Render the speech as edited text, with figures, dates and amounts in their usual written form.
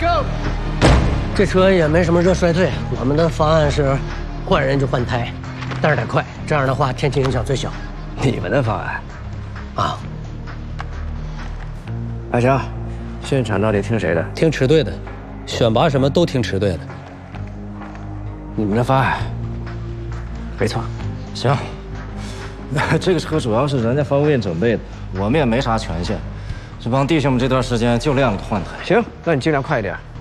go。 这车也没什么热衰退，我们的方案是换人就换胎，但是得快，这样的话天气影响最小。 你们的方案啊， 阿强，现场到底听谁的？ 听池队的，选拔什么都听池队的。 你们的方案没错。 行，这个车主要是人家方务院准备的，我们也没啥权限。这帮弟兄们这段时间就练了个换胎。 行，那你尽量快一点。